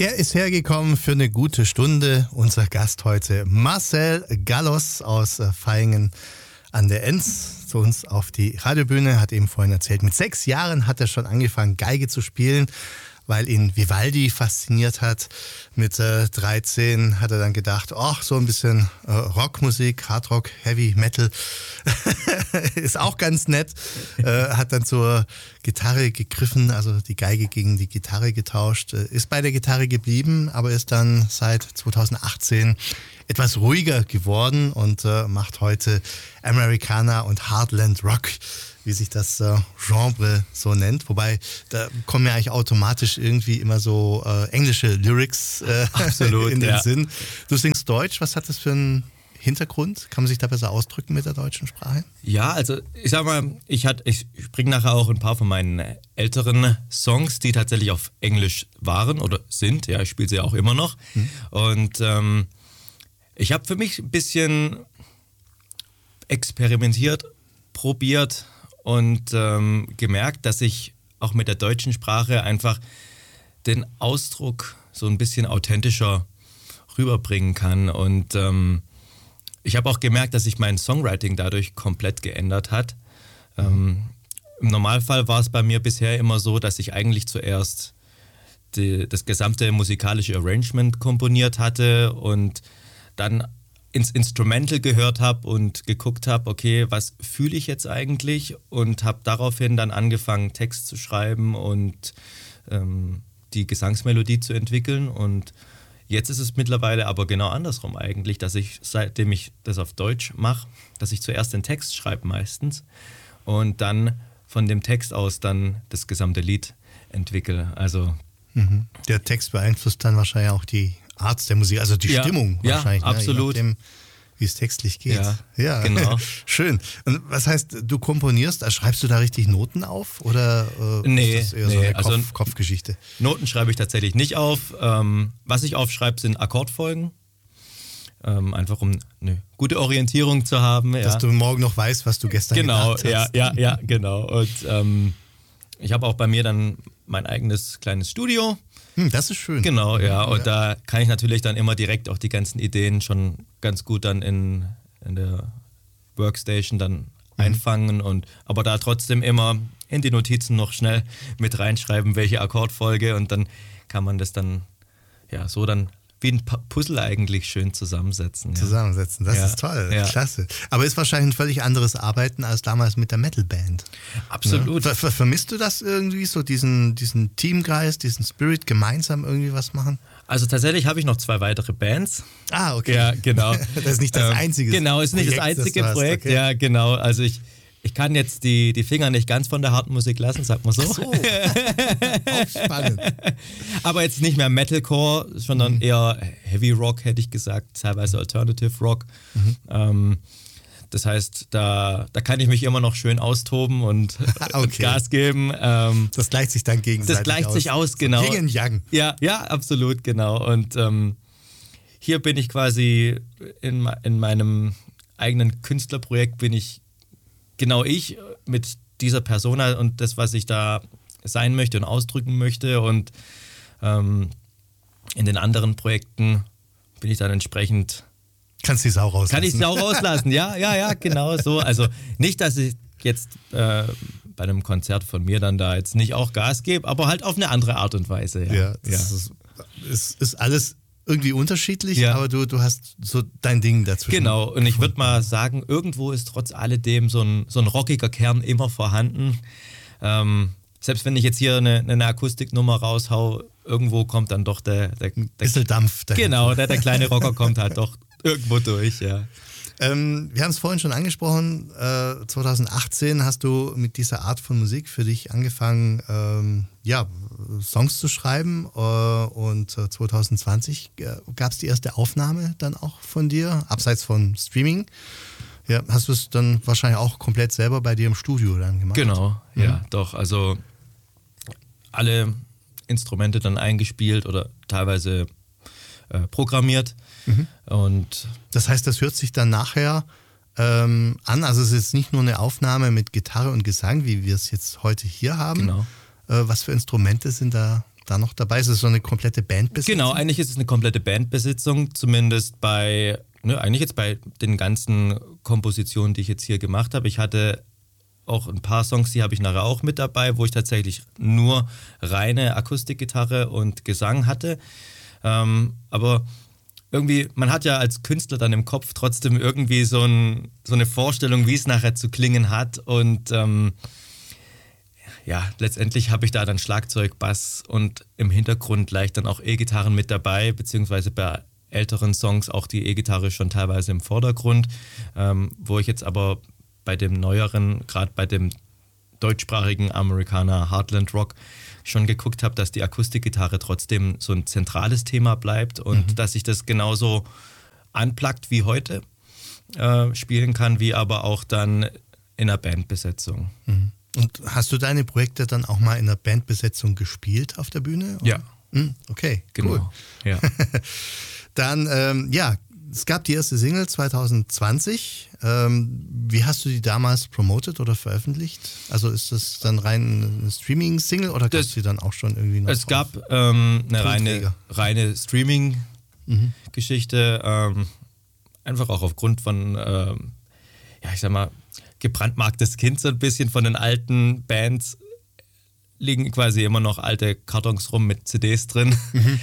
Er ist hergekommen für eine gute Stunde. Unser Gast heute, Marcel Gallos aus Vaihingen an der Enz, zu uns auf die Radiobühne, hat eben vorhin erzählt, mit 6 Jahren hat er schon angefangen, Geige zu spielen, weil ihn Vivaldi fasziniert hat. Mit 13 hat er dann gedacht, ach, so ein bisschen Rockmusik, Hardrock, Heavy Metal ist auch ganz nett. Hat dann zur Gitarre gegriffen, also die Geige gegen die Gitarre getauscht, ist bei der Gitarre geblieben, aber ist dann seit 2018 etwas ruhiger geworden und macht heute Americana und Heartland Rock, wie sich das Genre so nennt. Wobei, da kommen ja eigentlich automatisch irgendwie immer so englische Lyrics absolut, in den Sinn. Du singst Deutsch, was hat das für einen Hintergrund? Kann man sich da besser ausdrücken mit der deutschen Sprache? Ja, also ich sag mal, ich bringe nachher auch ein paar von meinen älteren Songs, die tatsächlich auf Englisch waren oder sind. Ja, ich spiele sie auch immer noch. Und ich habe für mich ein bisschen experimentiert, probiert und gemerkt, dass ich auch mit der deutschen Sprache einfach den Ausdruck so ein bisschen authentischer rüberbringen kann. Und ich habe auch gemerkt, dass sich mein Songwriting dadurch komplett geändert hat. Im Normalfall war es bei mir bisher immer so, dass ich eigentlich zuerst das gesamte musikalische Arrangement komponiert hatte und dann ins Instrumental gehört habe und geguckt habe, okay, was fühle ich jetzt eigentlich? Und habe daraufhin dann angefangen, Text zu schreiben und die Gesangsmelodie zu entwickeln. Und jetzt ist es mittlerweile aber genau andersrum eigentlich, dass ich, seitdem ich das auf Deutsch mache, dass ich zuerst den Text schreibe meistens und dann von dem Text aus dann das gesamte Lied entwickle. Also der Text beeinflusst dann wahrscheinlich auch die Art der Musik, also die Stimmung wahrscheinlich. Ja, absolut. Je nachdem, wie es textlich geht. Ja, genau. Schön. Und was heißt, du komponierst, also schreibst du da richtig Noten auf oder ist das eher so eine Kopfgeschichte? Noten schreibe ich tatsächlich nicht auf. Was ich aufschreibe, sind Akkordfolgen. Einfach um eine gute Orientierung zu haben. Dass du morgen noch weißt, was du gestern gedacht hast. Ja, genau. Und ich habe auch bei mir dann mein eigenes kleines Studio. Das ist schön. Genau, ja. Und da kann ich natürlich dann immer direkt auch die ganzen Ideen schon ganz gut dann in der Workstation dann einfangen aber da trotzdem immer in die Notizen noch schnell mit reinschreiben, welche Akkordfolge und dann kann man das dann so dann wie ein Puzzle eigentlich schön zusammensetzen. Zusammensetzen, das ist toll, klasse. Aber ist wahrscheinlich ein völlig anderes Arbeiten als damals mit der Metalband. Absolut. Ne? Vermisst du das irgendwie, so diesen Teamgeist, diesen Spirit, gemeinsam irgendwie was machen? Also tatsächlich habe ich noch 2 weitere Bands. Ah, okay. Ja, genau. Das ist nicht das einzige Projekt. Genau, ist nicht das einzige Projekt. Okay. Ja, genau. Also ich kann jetzt die Finger nicht ganz von der harten Musik lassen, sag mal so. Ach so. Auch spannend. Aber jetzt nicht mehr Metalcore, sondern eher Heavy Rock, hätte ich gesagt, teilweise Alternative Rock. Das heißt, da kann ich mich immer noch schön austoben und Gas geben. Das gleicht sich dann gegenseitig aus. Das gleicht sich aus, genau. Yin und Yang. Ja, absolut, genau. Und hier bin ich quasi in meinem eigenen Künstlerprojekt bin ich genau ich mit dieser Persona und das, was ich da sein möchte und ausdrücken möchte. Und in den anderen Projekten bin ich dann entsprechend... Kannst du die Sau rauslassen. Kann ich die Sau rauslassen, ja, genau so. Also nicht, dass ich jetzt bei einem Konzert von mir dann da jetzt nicht auch Gas gebe, aber halt auf eine andere Art und Weise. Ja, ist alles irgendwie unterschiedlich, aber du hast so dein Ding dazwischen. Genau, und ich würde mal sagen, irgendwo ist trotz alledem so ein rockiger Kern immer vorhanden. Selbst wenn ich jetzt hier eine Akustiknummer raushau, irgendwo kommt dann doch der bisschen Dampf dahin. Genau, der kleine Rocker kommt halt doch irgendwo durch, ja. Wir haben es vorhin schon angesprochen, 2018 hast du mit dieser Art von Musik für dich angefangen, Songs zu schreiben und 2020 gab es die erste Aufnahme dann auch von dir, abseits von Streaming. Ja, hast du es dann wahrscheinlich auch komplett selber bei dir im Studio dann gemacht? Genau, ja, doch. Also alle Instrumente dann eingespielt oder teilweise programmiert. Und das heißt, das hört sich dann nachher an, also es ist jetzt nicht nur eine Aufnahme mit Gitarre und Gesang, wie wir es jetzt heute hier haben. Genau. Was für Instrumente sind da da noch dabei? Ist es so eine komplette Bandbesetzung? Genau, eigentlich ist es eine komplette Bandbesetzung, zumindest eigentlich jetzt bei den ganzen Kompositionen, die ich jetzt hier gemacht habe. Ich hatte auch ein paar Songs, die habe ich nachher auch mit dabei, wo ich tatsächlich nur reine Akustikgitarre und Gesang hatte. Aber irgendwie, man hat ja als Künstler dann im Kopf trotzdem irgendwie so eine Vorstellung, wie es nachher zu klingen hat. Und letztendlich habe ich da dann Schlagzeug, Bass und im Hintergrund leicht dann auch E-Gitarren mit dabei, beziehungsweise bei älteren Songs auch die E-Gitarre schon teilweise im Vordergrund, wo ich jetzt aber bei dem neueren, gerade bei dem deutschsprachigen Amerikaner Heartland Rock schon geguckt habe, dass die Akustikgitarre trotzdem so ein zentrales Thema bleibt und dass ich das genauso unplugged wie heute spielen kann, wie aber auch dann in einer Bandbesetzung. Und hast du deine Projekte dann auch mal in einer Bandbesetzung gespielt auf der Bühne? Ja. Okay, genau. Cool. Ja. Dann, es gab die erste Single 2020. Wie hast du die damals promotet oder veröffentlicht? Also ist das dann rein eine Streaming-Single oder gab es die dann auch schon irgendwie noch? Es gab eine reine Streaming-Geschichte, einfach auch aufgrund von, ich sag mal, gebrandmarktes Kind so ein bisschen von den alten Bands. Liegen quasi immer noch alte Kartons rum mit CDs drin,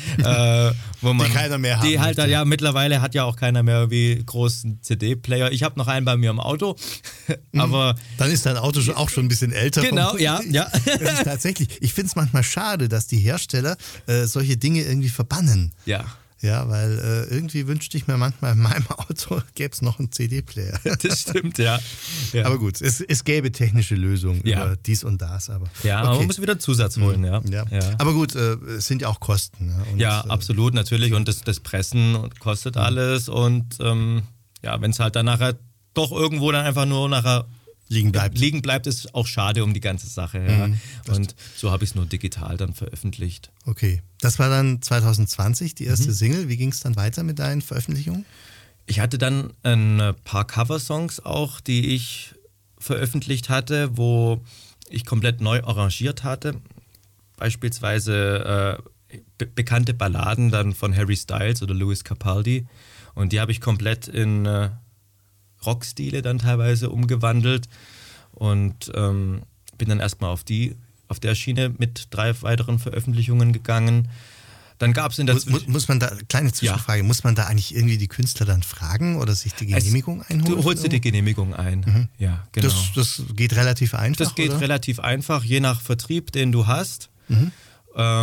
wo man die keiner mehr hat. Die halt, mittlerweile hat ja auch keiner mehr wie großen CD-Player. Ich habe noch einen bei mir im Auto, aber dann ist dein Auto auch schon ein bisschen älter. Genau, ja. Das ist tatsächlich. Ich finde es manchmal schade, dass die Hersteller solche Dinge irgendwie verbannen. Ja. Ja, weil irgendwie wünschte ich mir manchmal in meinem Auto gäbe es noch einen CD-Player. Das stimmt, ja. Aber gut, es gäbe technische Lösungen über dies und das. Aber aber man muss wieder einen Zusatz holen, ja. Aber gut, es sind ja auch Kosten. Ja, und, absolut, natürlich. Und das Pressen kostet alles. Und wenn es halt dann nachher doch irgendwo dann einfach nur nachher liegen bleibt, ist auch schade um die ganze Sache. Ja. Und so habe ich es nur digital dann veröffentlicht. Okay, das war dann 2020 die erste Single. Wie ging es dann weiter mit deinen Veröffentlichungen? Ich hatte dann ein paar Coversongs auch, die ich veröffentlicht hatte, wo ich komplett neu arrangiert hatte. Beispielsweise bekannte Balladen dann von Harry Styles oder Lewis Capaldi. Und die habe ich komplett in Rockstile dann teilweise umgewandelt und bin dann erstmal auf der Schiene mit 3 weiteren Veröffentlichungen gegangen. Dann gab es in der muss man da, kleine Zwischenfrage, muss man da eigentlich irgendwie die Künstler dann fragen oder sich die Genehmigung einholen? Du holst dir die Genehmigung ein, ja, genau. Das geht relativ einfach, Das geht relativ einfach, je nach Vertrieb, den du hast. Bei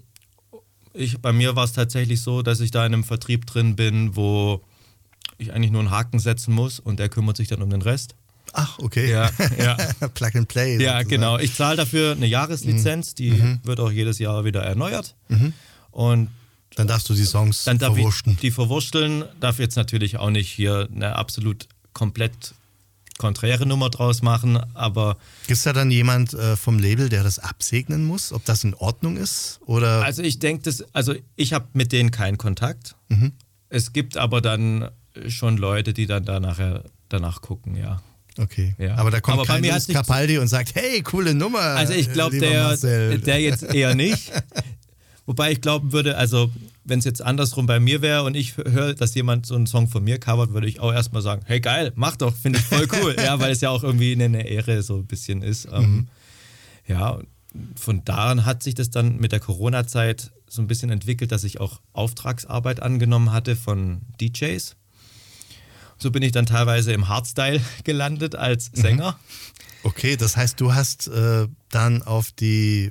mir war es tatsächlich so, dass ich da in einem Vertrieb drin bin, wo ich eigentlich nur einen Haken setzen muss und der kümmert sich dann um den Rest. Ach, okay. Ja. Plug and Play. Ja, genau. Ich zahle dafür eine Jahreslizenz, die wird auch jedes Jahr wieder erneuert. Und dann darfst du die Songs verwurschteln. Die verwurschteln, darf jetzt natürlich auch nicht hier eine absolut komplett konträre Nummer draus machen, aber... Gibt es da dann jemand vom Label, der das absegnen muss, ob das in Ordnung ist? Oder? Also ich denke, ich habe mit denen keinen Kontakt. Es gibt aber dann schon Leute, die dann danach gucken, ja. Okay, ja. Aber da kommt kein Lewis Capaldi und sagt, hey, coole Nummer. Also ich glaube, der jetzt eher nicht. Wobei ich glauben würde, also wenn es jetzt andersrum bei mir wäre und ich höre, dass jemand so einen Song von mir covert, würde ich auch erstmal sagen, hey geil, mach doch, finde ich voll cool. Ja, weil es ja auch irgendwie eine Ehre so ein bisschen ist. Ja, von daran hat sich das dann mit der Corona-Zeit so ein bisschen entwickelt, dass ich auch Auftragsarbeit angenommen hatte von DJs. So bin ich dann teilweise im Hardstyle gelandet als Sänger. Okay, das heißt, du hast dann auf die,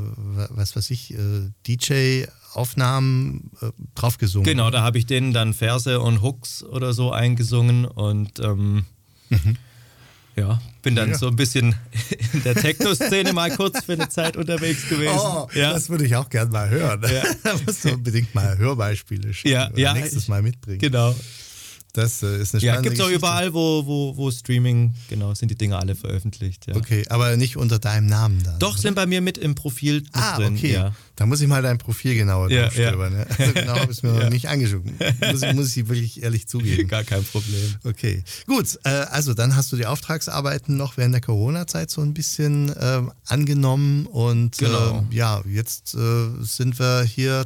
DJ-Aufnahmen drauf gesungen. Genau, da habe ich denen dann Verse und Hooks oder so eingesungen und bin dann so ein bisschen in der Techno-Szene mal kurz für eine Zeit unterwegs gewesen. Oh, das würde ich auch gerne mal hören. Ja. Da musst du unbedingt mal Hörbeispiele schicken oder nächstes Mal mitbringen. Genau. Das ist eine Ja, spannende gibt es auch Geschichte. überall, wo Streaming, genau, sind die Dinger alle veröffentlicht. Ja. Okay, aber nicht unter deinem Namen dann. Doch, sind bei mir mit im Profil mit drin. Okay. Ja. Da muss ich mal dein Profil genauer Ja, durchstöbern. Ja. Also genau habe ich es mir noch nicht angeschaut. Muss ich wirklich ehrlich zugeben. Gar kein Problem. Okay, gut. Also dann hast du die Auftragsarbeiten noch während der Corona-Zeit so ein bisschen angenommen und Genau. Jetzt sind wir hier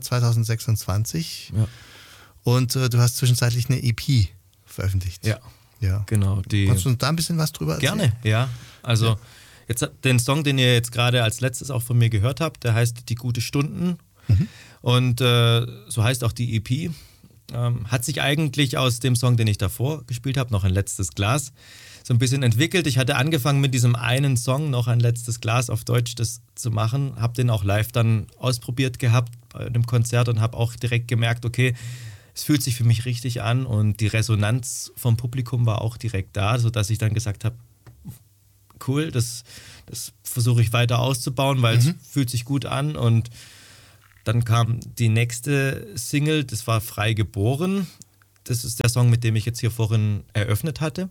2026 Ja. und du hast zwischenzeitlich eine EP veröffentlicht. Ja. Genau. Kannst du uns da ein bisschen was drüber erzählen? Gerne, ja. Also jetzt den Song, den ihr jetzt gerade als letztes auch von mir gehört habt, der heißt Die gute Stunden. Und so heißt auch die EP. Hat sich eigentlich aus dem Song, den ich davor gespielt habe, noch ein letztes Glas, so ein bisschen entwickelt. Ich hatte angefangen mit diesem einen Song, noch ein letztes Glas auf Deutsch, das zu machen. Habe den auch live dann ausprobiert gehabt bei einem Konzert und habe auch direkt gemerkt, okay, es fühlt sich für mich richtig an und die Resonanz vom Publikum war auch direkt da, sodass ich dann gesagt habe, cool, das versuche ich weiter auszubauen, weil es fühlt sich gut an. Und dann kam die nächste Single, das war Frei geboren. Das ist der Song, mit dem ich jetzt hier vorhin eröffnet hatte.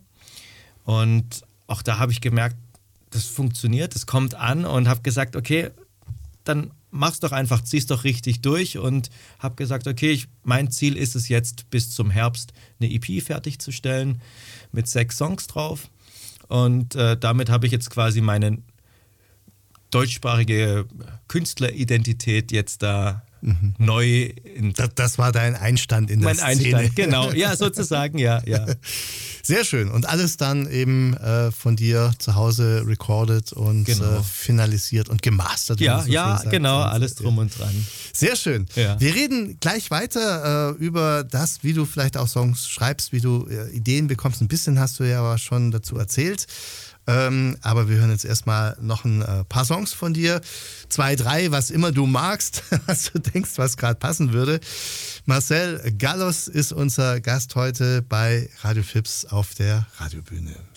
Und auch da habe ich gemerkt, das funktioniert, das kommt an und habe gesagt, okay, dann mach's doch einfach, zieh's doch richtig durch und habe gesagt, okay, mein Ziel ist es jetzt bis zum Herbst eine EP fertigzustellen mit 6 Songs drauf und damit habe ich jetzt quasi meine deutschsprachige Künstleridentität jetzt da neu in Das war dein Einstand in der mein Szene. Einstand, genau, ja, sozusagen, ja. Sehr schön. Und alles dann eben von dir zu Hause recorded und finalisiert und gemastert. wie man so schön sagt. Genau, alles drum und dran. Sehr schön. Ja. Wir reden gleich weiter über das, wie du vielleicht auch Songs schreibst, wie du Ideen bekommst. Ein bisschen hast du ja aber schon dazu erzählt. Aber wir hören jetzt erstmal noch ein paar Songs von dir. 2, 3, was immer du magst, was du denkst, was gerade passen würde. Marcel Gallos ist unser Gast heute bei Radio Fips auf der Radiobühne.